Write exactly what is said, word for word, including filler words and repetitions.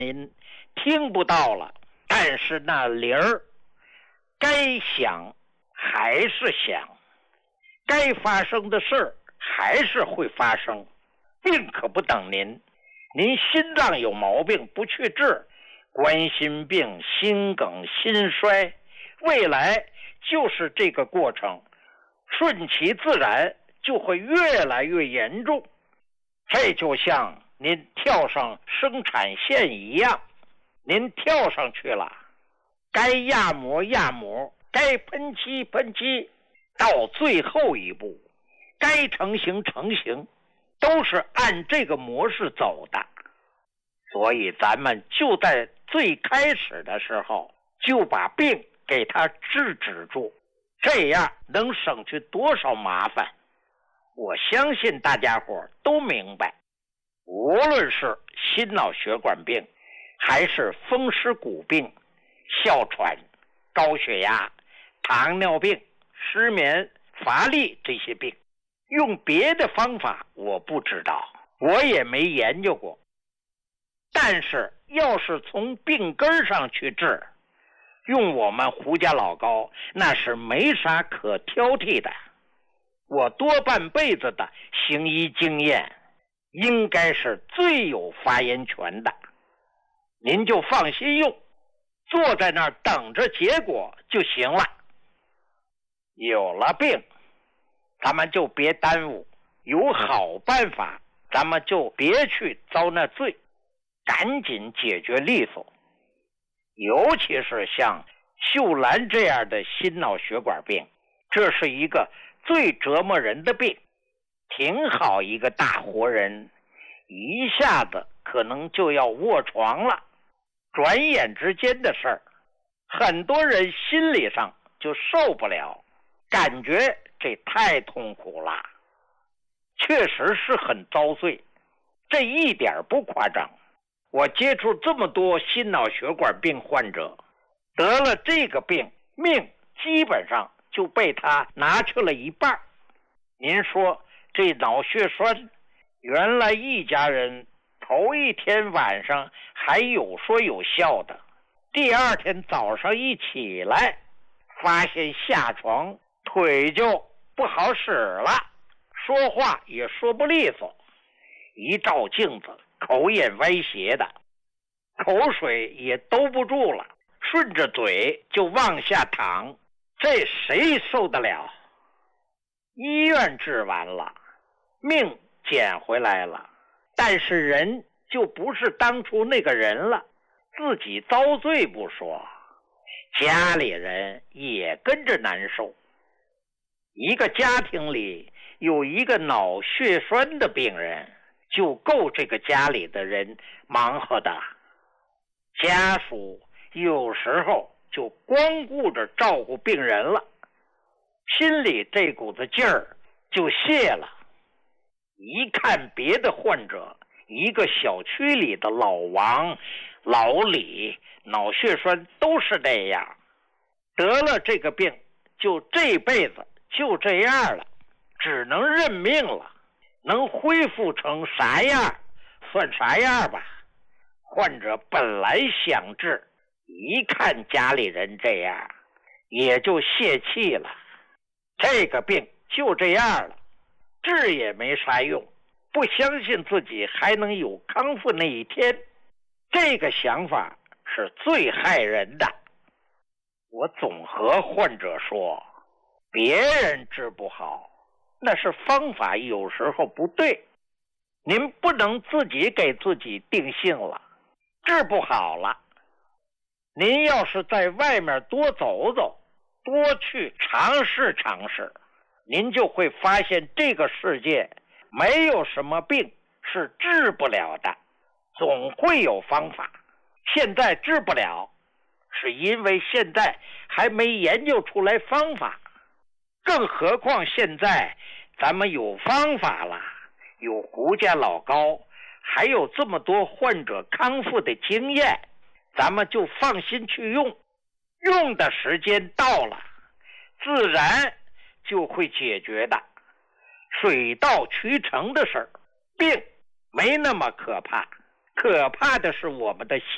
您听不到了，但是那铃儿该响还是响，该发生的事儿还是会发生。病可不等您，您心脏有毛病不去治，冠心病、心梗、心衰，未来就是这个过程，顺其自然就会越来越严重。这就像您跳上生产线一样，您跳上去了，该压模压模，该喷漆喷漆，到最后一步该成型成型，都是按这个模式走的。所以咱们就在最开始的时候就把病给它制止住，这样能省去多少麻烦。我相信大家伙都明白，无论是心脑血管病还是风湿骨病、哮喘、高血压、糖尿病、失眠、乏力这些病，用别的方法我不知道，我也没研究过。但是要是从病根上去治，用我们胡家老高那是没啥可挑剔的。我多半辈子的行医经验，应该是最有发言权的。您就放心用，坐在那儿等着结果就行了。有了病，咱们就别耽误，有好办法，咱们就别去遭那罪，赶紧解决利索。尤其是像秀兰这样的心脑血管病，这是一个最折磨人的病。挺好一个大活人，一下子可能就要卧床了，转眼之间的事儿，很多人心理上就受不了，感觉这太痛苦了。确实是很遭罪，这一点不夸张。我接触这么多心脑血管病患者，得了这个病，命基本上就被他拿去了一半。您说这脑血栓，原来一家人头一天晚上还有说有笑的，第二天早上一起来，发现下床腿就不好使了，说话也说不利索，一照镜子口眼歪斜的，口水也兜不住了，顺着嘴就往下淌，这谁受得了？医院治完了，命捡回来了，但是人就不是当初那个人了，自己遭罪不说，家里人也跟着难受。一个家庭里有一个脑血栓的病人，就够这个家里的人忙活的。家属有时候就光顾着照顾病人了，心里这股子劲儿就泄了。一看别的患者，一个小区里的老王、老李脑血栓都是这样，得了这个病就这辈子就这样了，只能认命了，能恢复成啥样算啥样吧。患者本来想治，一看家里人这样，也就泄气了。这个病就这样了，治也没啥用，不相信自己还能有康复那一天，这个想法是最害人的。我总和患者说，别人治不好，那是方法有时候不对，您不能自己给自己定性了。治不好了，您要是在外面多走走，多去尝试尝试，您就会发现这个世界没有什么病是治不了的，总会有方法。现在治不了，是因为现在还没研究出来方法，更何况现在咱们有方法了，有胡家老高，还有这么多患者康复的经验，咱们就放心去用，用的时间到了，自然就会解决的，水到渠成的事儿。病没那么可怕，可怕的是我们的心。